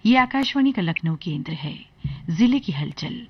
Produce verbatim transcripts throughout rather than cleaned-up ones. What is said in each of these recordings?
ये आकाशवाणी का लखनऊ केंद्र है। जिले की हलचल।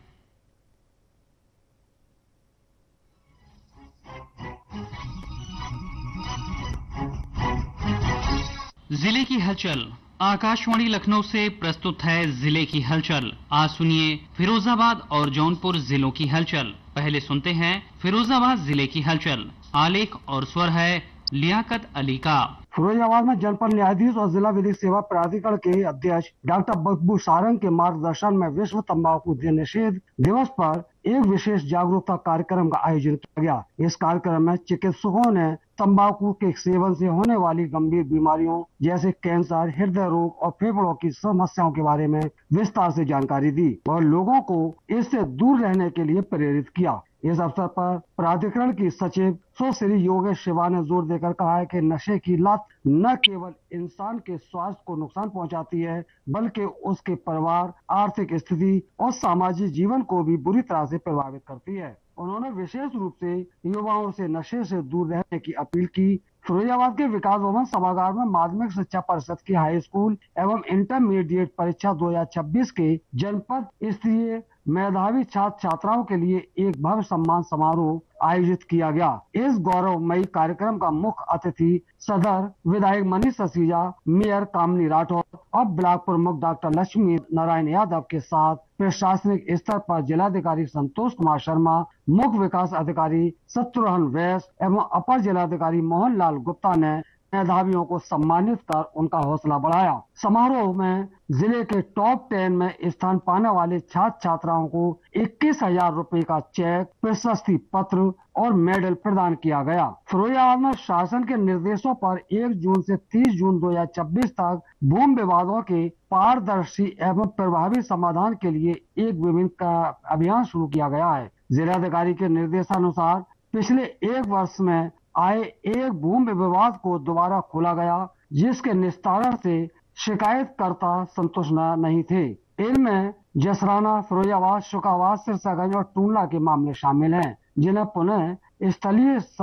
जिले की हलचल आकाशवाणी लखनऊ से प्रस्तुत है। जिले की हलचल आज सुनिए फिरोजाबाद और जौनपुर जिलों की हलचल। पहले सुनते हैं फिरोजाबाद जिले की हलचल। आलेख और स्वर है लियाकत अली का। फिरोजाबाद में जनपद न्यायाधीश और जिला विधिक सेवा प्राधिकरण के अध्यक्ष डॉक्टर बब्बू सारंग के मार्गदर्शन में विश्व तंबाकू निषेध दिवस पर एक विशेष जागरूकता कार्यक्रम का आयोजन किया गया। इस कार्यक्रम में चिकित्सकों ने तंबाकू के सेवन से होने वाली गंभीर बीमारियों जैसे कैंसर, हृदय रोग और फेफड़ों की समस्याओं के बारे में विस्तार से जानकारी दी और लोगों को इससे दूर रहने के लिए प्रेरित किया। इस अवसर पर प्राधिकरण की सचिव सुश्री योगेश शिवा ने जोर देकर कहा है कि नशे की लत न केवल इंसान के स्वास्थ्य को नुकसान पहुंचाती है, बल्कि उसके परिवार, आर्थिक स्थिति और सामाजिक जीवन को भी बुरी तरह से प्रभावित करती है। उन्होंने विशेष रूप से युवाओं से नशे से दूर रहने की अपील की। फिरोजाबाद के विकास भवन सभागार में माध्यमिक शिक्षा परिषद की हाई स्कूल एवं इंटरमीडिएट परीक्षा दो हजार छब्बीस के जनपद स्तरीय मेधावी छात्र छात्राओं के लिए एक भव्य सम्मान समारोह आयोजित किया गया। इस गौरवमयी कार्यक्रम का मुख्य अतिथि सदर विधायक मनीष ससीजा, मेयर कामनी राठौर और ब्लॉक प्रमुख डॉक्टर लक्ष्मी नारायण यादव के साथ प्रशासनिक स्तर पर जिलाधिकारी संतोष कुमार शर्मा, मुख्य विकास अधिकारी शत्रुघ्न वैस एवं अपर जिलाधिकारी मोहन लाल गुप्ता ने मेधावियों को सम्मानित कर उनका हौसला बढ़ाया। समारोह में जिले के टॉप टेन में स्थान पाने वाले छात्र छात्राओं को इक्कीस हजार रूपए का चेक, प्रशस्ति पत्र और मेडल प्रदान किया गया। फिरोजाबाद में शासन के निर्देशों पर एक जून से तीस जून दो हजार छब्बीस तक भूमि विवादों के पारदर्शी एवं प्रभावी समाधान के लिए एक विभिन्न का अभियान शुरू किया गया है। जिलाधिकारी के निर्देशानुसार पिछले एक वर्ष में आए एक भूमि विवाद को दोबारा खोला गया, जिसके निस्तारण से शिकायतकर्ता संतुष्ट नहीं थे। इनमें जसराना, फिरोजाबाद, शुकाबाद, सिरसागंज और टूंडला के मामले शामिल हैं, जिन्हें पुनः स्थलीय